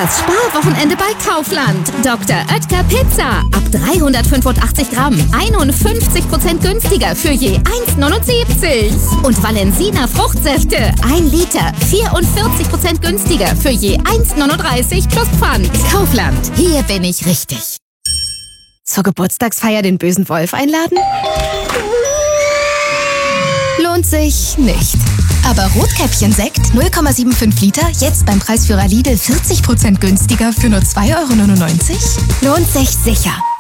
Das Sparwochenende bei Kaufland. Dr. Oetker Pizza. Ab 385 Gramm. 51% günstiger für je 1,79. Und Valensina Fruchtsäfte. 1 Liter. 44% günstiger für je 1,39 plus Pfand. Kaufland. Hier bin ich richtig. Zur Geburtstagsfeier den bösen Wolf einladen? Lohnt sich nicht. Aber Rotkäppchen-Sekt 0,75 Liter, jetzt beim Preisführer Lidl 40% günstiger für nur 2,99 €? Lohnt sich sicher.